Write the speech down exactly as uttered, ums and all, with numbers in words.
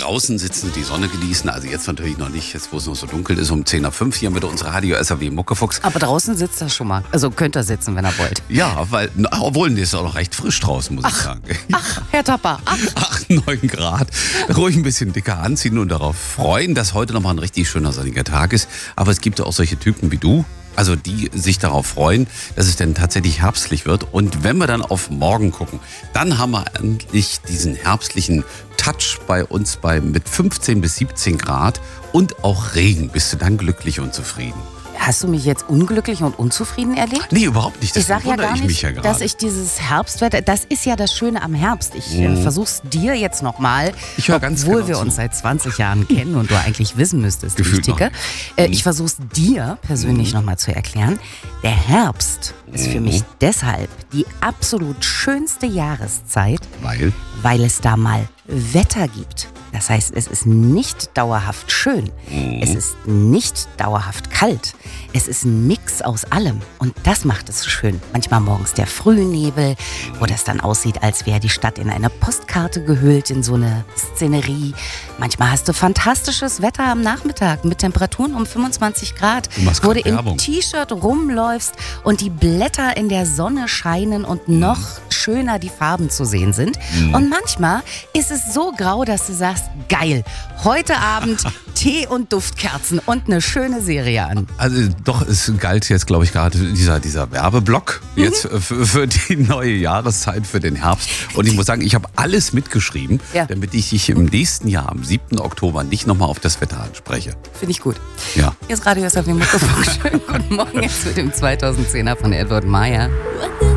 draußen sitzen, die Sonne genießen. Also jetzt natürlich noch nicht, jetzt wo es noch so dunkel ist, um zehn Uhr fünf hier mit unserer Radio S A W Muckefuchs. Aber draußen sitzt er schon mal. Also könnt ihr sitzen, wenn ihr wollt. Ja, weil, obwohl, es ist auch noch recht frisch draußen, muss ach, ich sagen. Ach, Herr Tapper. Ach. acht, neun Grad. Ruhig ein bisschen dicker anziehen und darauf freuen, dass heute nochmal ein richtig schöner sonniger Tag ist. Aber es gibt ja auch solche Typen wie du. Also die sich darauf freuen, dass es denn tatsächlich herbstlich wird. Und wenn wir dann auf morgen gucken, dann haben wir endlich diesen herbstlichen Touch bei uns bei mit fünfzehn bis siebzehn Grad und auch Regen. Bist du dann glücklich und zufrieden? Hast du mich jetzt unglücklich und unzufrieden erlebt? Nee, überhaupt nicht. Das ich sage ja gar ich nicht, ja dass ich dieses Herbstwetter, das ist ja das Schöne am Herbst. Ich mhm. äh, versuch's dir jetzt nochmal, ich höre ganz obwohl genau wir zu. uns seit zwanzig Jahren kennen und du eigentlich wissen müsstest, Wichtige. Äh, ich versuch's dir persönlich mhm. nochmal zu erklären. Der Herbst ist für mich deshalb die absolut schönste Jahreszeit, weil, weil es da mal Wetter gibt. Das heißt, es ist nicht dauerhaft schön, mhm. es ist nicht dauerhaft kalt, es ist ein Mix aus allem und das macht es so schön. Manchmal morgens der Frühnebel, wo das dann aussieht, als wäre die Stadt in eine Postkarte gehüllt, in so eine Szenerie. Manchmal hast du fantastisches Wetter am Nachmittag mit Temperaturen um fünfundzwanzig Grad, wo du im T-Shirt rumläufst und die Blätter in der Sonne scheinen und noch schöner die Farben zu sehen sind. Mhm. Und manchmal ist es so grau, dass du sagst, geil, heute Abend Tee und Duftkerzen und eine schöne Serie an. Also doch, es galt jetzt, glaube ich, gerade dieser, dieser Werbeblock mhm. jetzt für, für die neue Jahreszeit, für den Herbst. Und ich muss sagen, ich habe alles mitgeschrieben, ja. damit ich dich im nächsten Jahr, am siebten Oktober, nicht nochmal auf das Wetter anspreche. Finde ich gut. Ja. Hier ist Radio S A W Muckefuchs. Schönen guten Morgen jetzt mit dem zweitausendzehner von Edward Meyer.